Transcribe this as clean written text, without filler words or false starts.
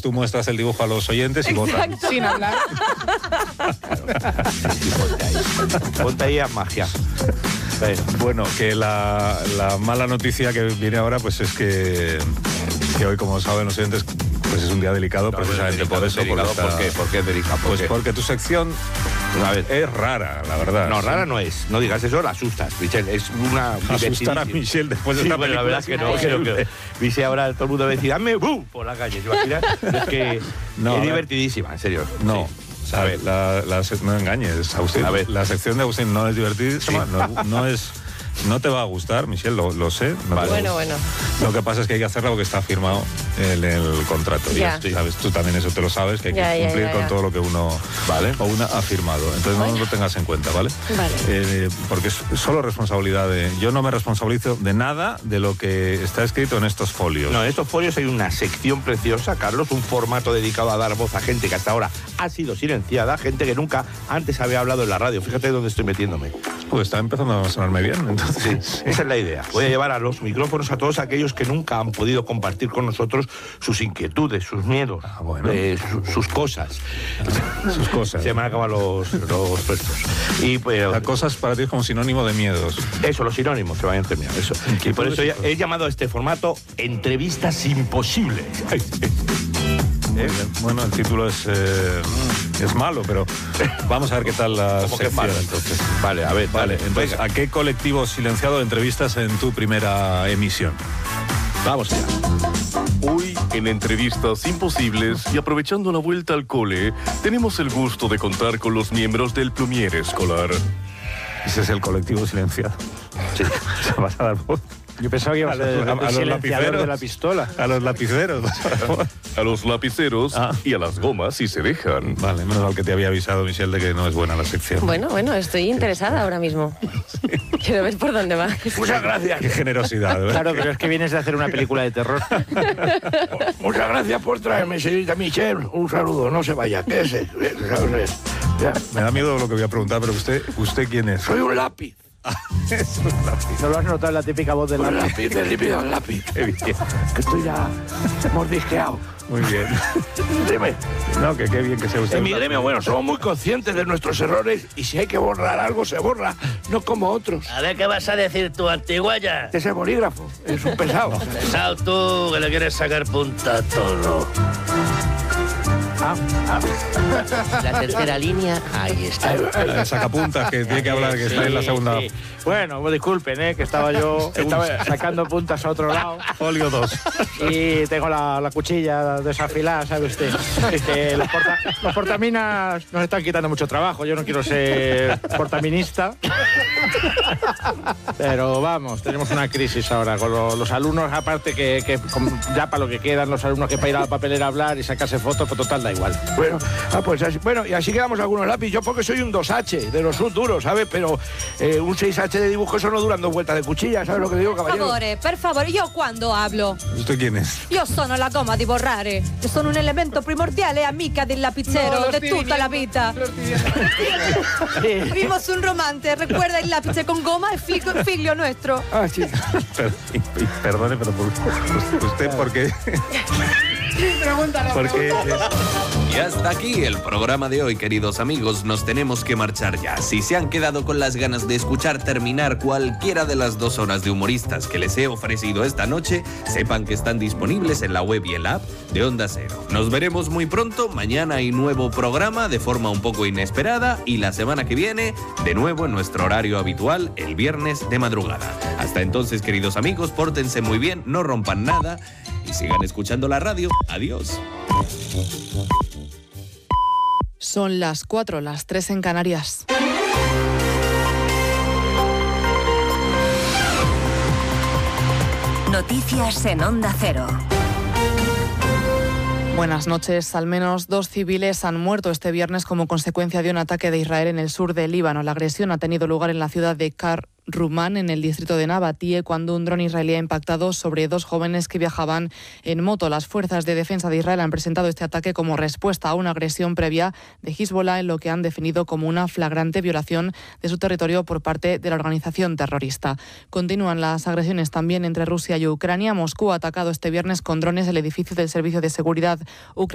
tú muestras el dibujo a los oyentes y votan. Sin hablar. Ponte ahí a magia. Bueno, que la mala noticia que viene ahora pues es que hoy, como saben los oyentes, pues es un día delicado, precisamente por eso. ¿Por qué es delicado? Pues porque tu sección es rara, la verdad. No, rara no es. No digas eso, la asustas, Michelle. Es una... Asustar a Michelle después de esta película. La verdad es que no. Creo que Michelle ahora todo el mundo va a decir, dame ¡bum! Por la calle. ¿Te imaginas? Es que es divertidísima, en serio. No. Sí. A ver, no engañes, Agustín. A ver, la sección de Agustín no es divertidísima, no te va a gustar, Michelle, lo sé. Bueno. Lo que pasa es que hay que hacerla porque está firmado en el contrato. Ya. ¿Sabes? Tú también eso te lo sabes, que hay que cumplir con todo lo que uno o una ha firmado. Entonces no lo tengas en cuenta, ¿vale? Porque es solo responsabilidad yo no me responsabilizo de nada de lo que está escrito en estos folios. No, en estos folios hay una sección preciosa, Carlos, un formato dedicado a dar voz a gente que hasta ahora ha sido silenciada, gente que nunca antes había hablado en la radio. Fíjate dónde estoy metiéndome. Pues está empezando a sonarme bien, entonces. Sí, esa es la idea. Voy a llevar a los micrófonos a todos aquellos que nunca han podido compartir con nosotros sus inquietudes, sus miedos, sus cosas. Sus cosas. Se me han acabado los puestos. Y pues, las cosas para ti es como sinónimo de miedos. Eso, los sinónimos se vayan a terminar. Eso. Y por eso he llamado a este formato Entrevistas Imposibles. Bueno, el título es malo, pero vamos a ver qué tal la sección. Que es malo, entonces. Vale, a ver. Vale, entonces, ¿a qué colectivo silenciado entrevistas en tu primera emisión? Vamos allá. Hoy, en Entrevistas Imposibles y aprovechando la vuelta al cole, tenemos el gusto de contar con los miembros del Plumier Escolar. Ese es el colectivo silenciado. Sí. ¿Se vas a dar voz? Yo pensaba que iba a ser a los lapiceros de la pistola. A los lapiceros. A los lapiceros y a las gomas si se dejan. Vale, menos mal que te había avisado, Michelle, de que no es buena la sección. Bueno, estoy interesada ahora mismo. Quiero ver por dónde va. Muchas gracias. Qué generosidad, ¿verdad? Claro, pero es que vienes de hacer una película de terror. Muchas gracias por traerme, señorita Michelle. Un saludo, no se vaya. ¿Qué es eso? Me da miedo lo que voy a preguntar, pero ¿usted quién es? Soy un lápiz. Es un lápiz. ¿No lo has notado en la típica voz del lápiz? Del lípido al lápiz. Qué bien. Que estoy ya mordisqueado. Muy bien. Dime. No, que qué bien que sea usted. En mi gremio, somos muy conscientes de nuestros errores y si hay que borrar algo, se borra, no como otros. A ver qué vas a decir tú, antiguaya. Ese bolígrafo es un pesado. Pesado tú, que le quieres sacar punta a todo. La tercera línea, ahí está. Sacapuntas, que tiene que hablar, que está en la segunda. Sí. Bueno, pues disculpen, que estaba sacando puntas a otro lado. Folio 2. Y tengo la cuchilla desafilada, ¿sabe usted? Que los portaminas nos están quitando mucho trabajo. Yo no quiero ser portaminista. Pero vamos, tenemos una crisis ahora con los alumnos, aparte que ya para lo que quedan los alumnos que para ir a la papelera a hablar y sacarse fotos, pues total da igual. Bueno, pues así, y así quedamos algunos lápices. Yo porque soy un 2H, de los duros, ¿sabes? Pero un 6H de dibujo, eso no duran 2 vueltas de cuchilla, ¿sabes lo que digo, caballero? Per favore, io quando hablo? ¿Usted quién es? Io sono la gomma di borrare. Io sono un elemento primordiale, amica del lapicero de tutta la vita. Vimos un romance, recuerda el lápice con goma, es figlio nuestro. Ah, sí. Perdone, pero ¿usted por qué? Porque y hasta aquí el programa de hoy, queridos amigos. Nos tenemos que marchar ya. Si se han quedado con las ganas de escuchar terminar cualquiera de las 2 horas de humoristas que les he ofrecido esta noche, sepan que están disponibles en la web y en la app de Onda Cero. Nos veremos muy pronto. Mañana hay nuevo programa de forma un poco inesperada y la semana que viene de nuevo en nuestro horario habitual el viernes de madrugada. Hasta entonces, queridos amigos, pórtense muy bien, no rompan nada y sigan escuchando la radio. Adiós. Son las 4, las 3 en Canarias. Noticias en Onda Cero. Buenas noches. Al menos 2 civiles han muerto este viernes como consecuencia de un ataque de Israel en el sur del Líbano. La agresión ha tenido lugar en la ciudad de Rumán, en el distrito de Nabatie, cuando un dron israelí ha impactado sobre 2 jóvenes que viajaban en moto. Las fuerzas de defensa de Israel han presentado este ataque como respuesta a una agresión previa de Hezbollah, en lo que han definido como una flagrante violación de su territorio por parte de la organización terrorista. Continúan las agresiones también entre Rusia y Ucrania. Moscú ha atacado este viernes con drones el edificio del Servicio de Seguridad ucraniano